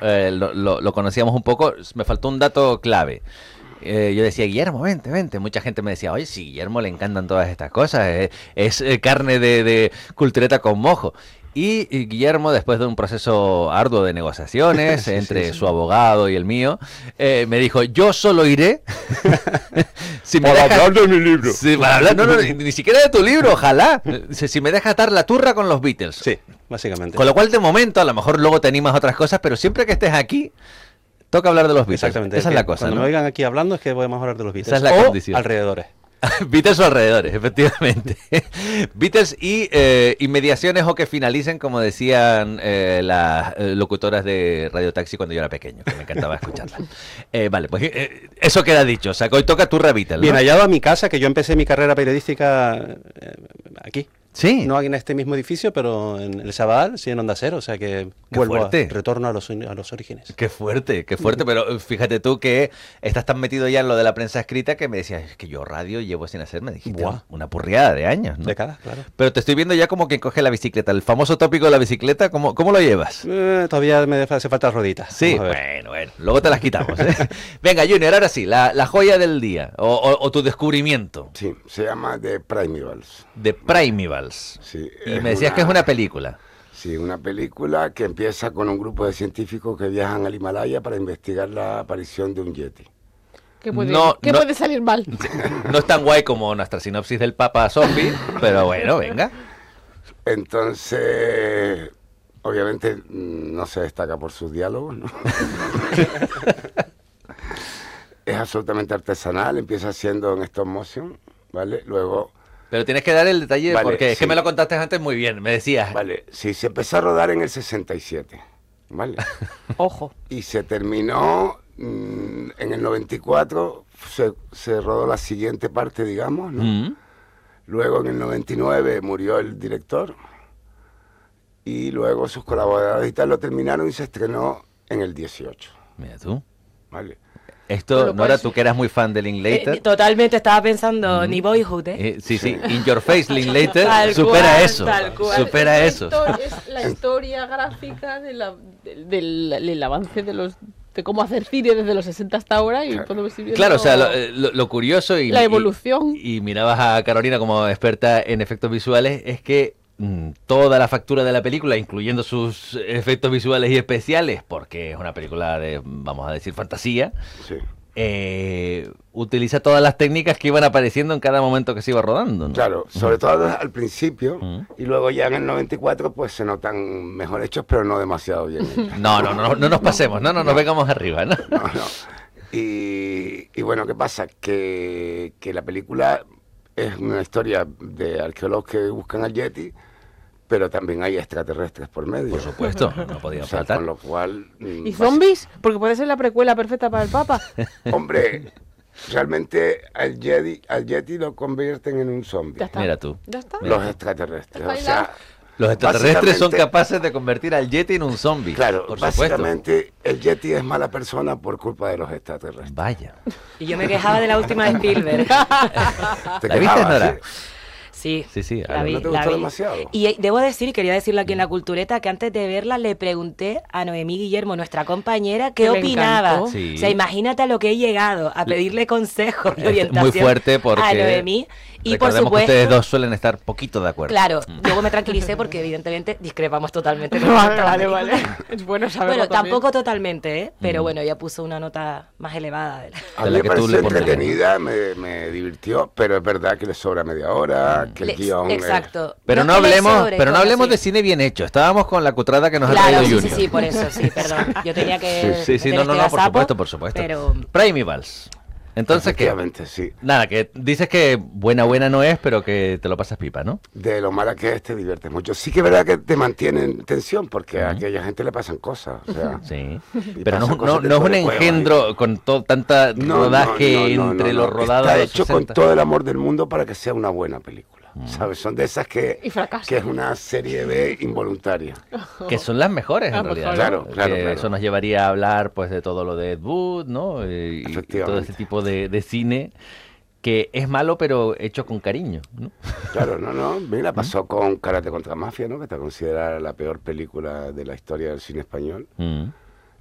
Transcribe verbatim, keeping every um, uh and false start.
eh, lo, lo, lo conocíamos un poco, me faltó un dato clave. Eh, yo decía, Guillermo, vente, vente. Mucha gente me decía, oye, si Guillermo le encantan todas estas cosas, eh, es eh, carne de, de cultureta con mojo. Y, y Guillermo, después de un proceso arduo de negociaciones sí, entre sí, sí. su abogado y el mío, eh, me dijo, yo solo iré si me para dejas... hablar de mi libro. Sí, para hablar, no, no, ni, ni siquiera de tu libro, ojalá. Si me dejas dar la turra con los Beatles. Sí, básicamente. Con lo cual, de momento, a lo mejor luego te animas a otras cosas, pero siempre que estés aquí... toca hablar de los Beatles. Exactamente. Esa es, es la cosa, Cuando ¿no? me oigan aquí hablando es que podemos hablar de los Beatles. Esa es la o condición. alrededores. Beatles o alrededores, efectivamente. Beatles y eh, inmediaciones o que finalicen, como decían eh, las eh, locutoras de Radio Taxi cuando yo era pequeño, que me encantaba escucharlas. Eh, vale, pues eh, eso queda dicho. O sea, que hoy toca turra Beatles, ¿no? Bien hallado a mi casa, que yo empecé mi carrera periodística eh, aquí. Sí. No aquí en este mismo edificio, pero en el Sabadell, sí en Onda Cero, o sea que qué vuelvo fuerte. a retorno a los, a los orígenes. Qué fuerte, qué fuerte, pero fíjate tú que estás tan metido ya en lo de la prensa escrita que me decías, es que yo radio llevo sin hacer, me dijiste, Buah. una purriada de años, ¿no? Décadas, claro. Pero te estoy viendo ya como que coge la bicicleta, el famoso tópico de la bicicleta, ¿cómo, cómo lo llevas? Eh, todavía me hace falta roditas. Sí, bueno, bueno, luego te las quitamos, ¿eh? Venga, Junior, ahora sí, la, la joya del día, o, o, o tu descubrimiento. Sí, se llama The Primevals. The Primevals. Sí. Y me decías una, que es una película. Sí, una película que empieza con un grupo de científicos que viajan al Himalaya para investigar la aparición de un yeti. ¿Qué puede, no, ¿qué no, puede salir mal? No es tan guay como nuestra sinopsis del Papa Zombie, pero bueno, venga. Entonces, obviamente no se destaca por sus diálogos, ¿no? Es absolutamente artesanal, empieza haciendo en stop motion, ¿vale? Luego... Pero tienes que dar el detalle, vale, porque es sí. que me lo contaste antes muy bien, me decías. Vale, sí, se empezó a rodar en el sesenta y siete, ¿vale? Ojo. Y se terminó mmm, en el noventa y cuatro, se, se rodó la siguiente parte, digamos, ¿no? Mm. Luego en el noventa y nueve murió el director y luego sus colaboradores y tal lo terminaron y se estrenó en el dieciocho. Mira tú. Vale. Esto, Nora, tú que eras muy fan de Linklater. Eh, totalmente, estaba pensando, mm. ni Boyhood, ¿eh? eh sí, sí, In Your Face, Linklater, tal supera cual, eso, tal cual. supera es eso. La historia, es la historia gráfica de la, de, del, del avance de los... de cómo hacer cine desde los sesenta hasta ahora y claro. podemos ir viendo claro, o sea, lo, lo, lo curioso y la evolución y, y mirabas a Carolina como experta en efectos visuales, es que mmm, toda la factura de la película, incluyendo sus efectos visuales y especiales, porque es una película de, vamos a decir, fantasía, sí. eh, utiliza todas las técnicas que iban apareciendo en cada momento que se iba rodando, ¿no? Claro, sobre todo al principio, uh-huh. y luego ya en el noventa y cuatro pues se notan mejor hechos, pero no demasiado bien hechos. No, no, no, no nos pasemos, no, no, no nos vengamos arriba, ¿no? No, no. Y, y bueno, ¿qué pasa? Que, que la película es una historia de arqueólogos que buscan al Yeti, pero también hay extraterrestres por medio. Por supuesto, no podía o sea, faltar. Con lo cual... ¿Y zombies? Porque puede ser la precuela perfecta para el Papa. Hombre, realmente al Yeti, al Yeti lo convierten en un zombie. Mira tú. ¿Ya está? Los extraterrestres. O sea, los extraterrestres son capaces de convertir al Yeti en un zombie. Claro, por básicamente supuesto. El Yeti es mala persona por culpa de los extraterrestres. Vaya. Y yo me quejaba de la última de Spielberg. ¿Te ¿La viste, Nora? Sí, sí, sí, la vi, ¿no te la gustó vi. demasiado? Y debo decir, y quería decirlo aquí en la cultureta, que antes de verla le pregunté a Noemí Guillermo, nuestra compañera, qué Me opinaba. Sí. O sea, imagínate a lo que he llegado, a pedirle consejos y orientación muy fuerte porque a Noemí. Y por recordemos supuesto, que ustedes dos suelen estar poquito de acuerdo. Claro, luego me tranquilicé porque evidentemente discrepamos totalmente. Vale, vale, vale. Es bueno saberlo Bueno, también. tampoco totalmente, ¿eh? Pero Mm. bueno, ella puso una nota más elevada. De la... A de mí la me que tú le pareció pones. entretenida, me, me divirtió, pero es verdad que le sobra media hora, que el Le- guión... es- Exacto. Pero no, es que le hablemos, sobre, pero no pero hablemos sí. de cine bien hecho. Estábamos con la cutrada que nos ha Claro, traído sí, Junior. sí, sí, por eso, sí, perdón. Yo tenía que... Sí, sí, meter no, no, este no, por gazapo, supuesto, por supuesto. Pero... Primevals. Entonces, ¿qué? Efectivamente, sí. Nada, que dices que buena, buena no es, pero que te lo pasas pipa, ¿no? De lo mala que es, te diviertes mucho. Sí que es verdad que te mantiene en tensión, porque Ujú. a aquella gente le pasan cosas. O sea, Sí. y Pero no, pasan no, cosas no es un dentro de cuevas engendro y- con to- tanta No, rodaje no, no, no, entre no, los no. rodados Está de los hecho sesenta. con todo el amor del mundo para que sea una buena película. ¿Sabes? Son de esas que, Y fracasa. que es una serie B involuntaria. Que son las mejores, en Ah, pues realidad. claro, ¿no? claro, Que claro. Eso nos llevaría a hablar pues de todo lo de Ed Wood, ¿no? Y, y todo Efectivamente. este tipo de, de cine que es malo, pero hecho con cariño, ¿no? Claro, no, no. Mira, pasó con Karate contra Mafia, ¿no? Que está considerada la peor película de la historia del cine español. Mm.